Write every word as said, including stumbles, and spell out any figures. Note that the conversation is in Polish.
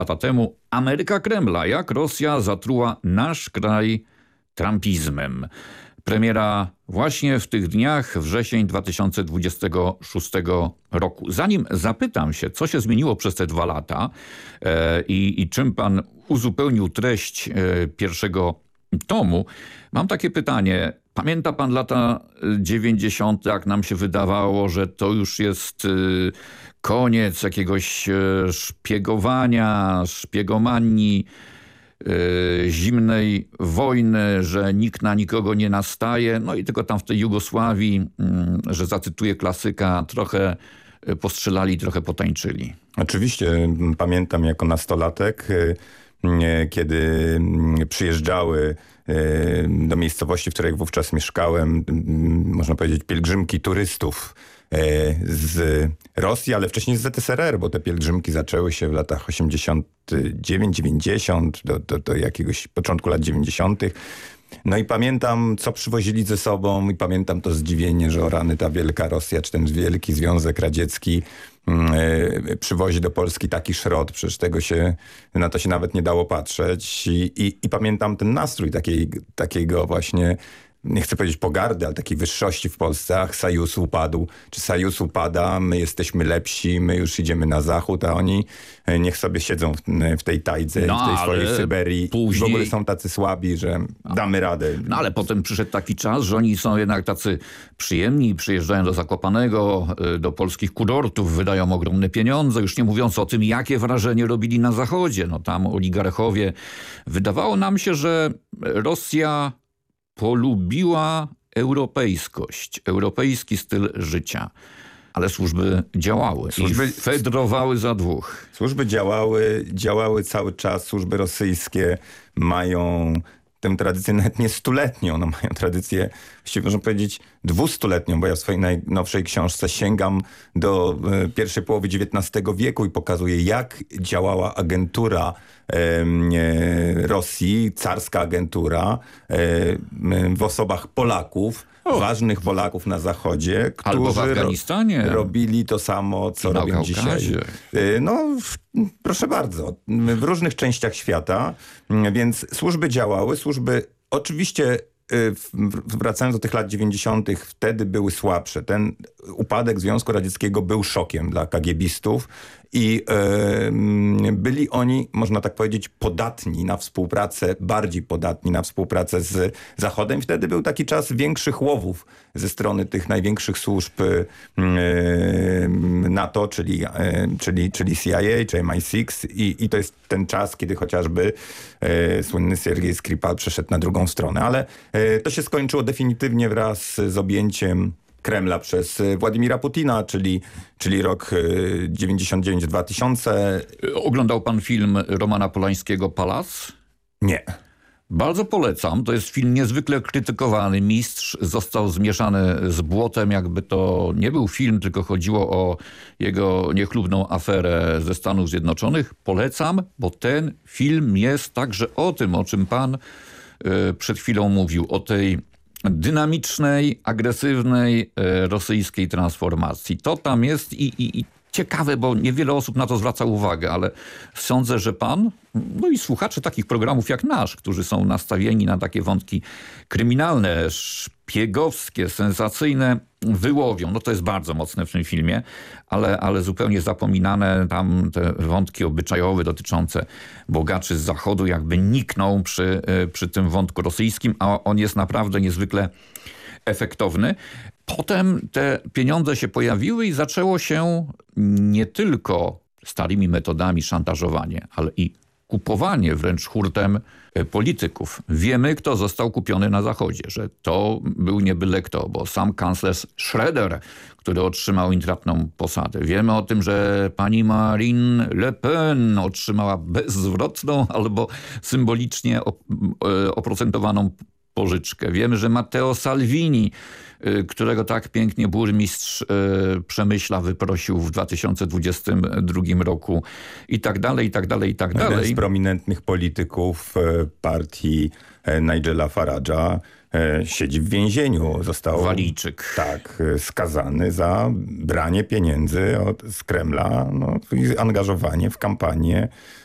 lata temu. Ameryka Kremla. Jak Rosja zatruła nasz kraj trumpizmem. Premiera właśnie w tych dniach, wrzesień dwa tysiące dwudziestego szóstego roku. Zanim zapytam się, co się zmieniło przez te dwa lata e, i, i czym pan uzupełnił treść e, pierwszego tomu, mam takie pytanie. Pamięta pan lata dziewięćdziesiąte, jak nam się wydawało, że to już jest y, koniec jakiegoś y, szpiegowania, szpiegomanii, y, zimnej wojny, że nikt na nikogo nie nastaje. No i tylko tam w tej Jugosławii, y, że zacytuję klasyka, trochę postrzelali, trochę potańczyli. Oczywiście pamiętam jako nastolatek, y, kiedy przyjeżdżały do miejscowości, w której wówczas mieszkałem, można powiedzieć pielgrzymki turystów z Rosji, ale wcześniej z Z S R R, bo te pielgrzymki zaczęły się w latach osiemdziesiątym dziewiątym dziewięćdziesiątym do, do, do jakiegoś początku lat dziewięćdziesiątych. No i pamiętam, co przywozili ze sobą i pamiętam to zdziwienie, że o rany, ta wielka Rosja, czy ten wielki Związek Radziecki yy, przywozi do Polski taki szrot. Przecież tego się, na to się nawet nie dało patrzeć. I, i, i pamiętam ten nastrój takiej, takiego właśnie, nie chcę powiedzieć pogardy, ale takiej wyższości w Polsce. Ach, Sojus upadł. Czy Sojus upada? My jesteśmy lepsi, my już idziemy na zachód, a oni niech sobie siedzą w, w tej tajdze, no, w tej swojej Syberii. Później... W ogóle są tacy słabi, że damy radę. No ale potem przyszedł taki czas, że oni są jednak tacy przyjemni, przyjeżdżają do Zakopanego, do polskich kurortów, wydają ogromne pieniądze, już nie mówiąc o tym, jakie wrażenie robili na Zachodzie. No tam oligarchowie. Wydawało nam się, że Rosja polubiła europejskość, europejski styl życia. Ale służby działały. Służby fedrowały za dwóch. Służby działały, działały cały czas. Służby rosyjskie mają tę tradycję nawet nie stuletnią. No mają tradycję, właściwie można powiedzieć dwustuletnią, bo ja w swojej najnowszej książce sięgam do e, pierwszej połowy dziewiętnastego wieku i pokazuję, jak działała agentura e, Rosji, carska agentura e, w osobach Polaków, o. ważnych Polaków na Zachodzie, którzy w Afganistanie. Ro robili to samo, co robią dzisiaj. No, w, proszę bardzo, w różnych częściach świata, więc służby działały, służby oczywiście, wracając do tych lat dziewięćdziesiątych, wtedy były słabsze. Ten upadek Związku Radzieckiego był szokiem dla kagiebistów i yy, byli oni, można tak powiedzieć, podatni na współpracę, bardziej podatni na współpracę z Zachodem. I wtedy był taki czas większych łowów ze strony tych największych służb yy, NATO, czyli, yy, czyli, czyli C I A czy M I six i, i to jest ten czas, kiedy chociażby yy, słynny Siergiej Skripal przeszedł na drugą stronę. Ale yy, to się skończyło definitywnie wraz z objęciem Kremla przez Władimira Putina, czyli, czyli rok dziewięćdziesiąty dziewiąty dwa tysiące. Oglądał pan film Romana Polańskiego Palace? Nie. Bardzo polecam. To jest film niezwykle krytykowany. Mistrz został zmieszany z błotem, jakby to nie był film, tylko chodziło o jego niechlubną aferę ze Stanów Zjednoczonych. Polecam, bo ten film jest także o tym, o czym pan y, przed chwilą mówił, o tej dynamicznej, agresywnej e, rosyjskiej transformacji. To tam jest i, i, i ciekawe, bo niewiele osób na to zwraca uwagę, ale sądzę, że pan, no i słuchacze takich programów jak nasz, którzy są nastawieni na takie wątki kryminalne, szpiegowskie, sensacyjne, wyłowią. No to jest bardzo mocne w tym filmie, ale, ale zupełnie zapominane tam te wątki obyczajowe dotyczące bogaczy z Zachodu jakby nikną przy, przy tym wątku rosyjskim, a on jest naprawdę niezwykle efektowny. Potem te pieniądze się pojawiły i zaczęło się nie tylko starymi metodami szantażowanie, ale i kupowanie wręcz hurtem polityków. Wiemy, kto został kupiony na Zachodzie, że to był nie byle kto, bo sam kanclerz Schroeder, który otrzymał intratną posadę. Wiemy o tym, że pani Marine Le Pen otrzymała bezzwrotną albo symbolicznie oprocentowaną pożyczkę. Wiemy, że Matteo Salvini, którego tak pięknie burmistrz Przemyśla wyprosił w dwa tysiące dwudziestym drugim roku i tak dalej, i tak dalej, i tak dalej. Jeden z prominentnych polityków partii Nigela Farage'a siedzi w więzieniu. Został Walijczyk. Tak, skazany za branie pieniędzy od, z Kremla, no, i angażowanie w kampanię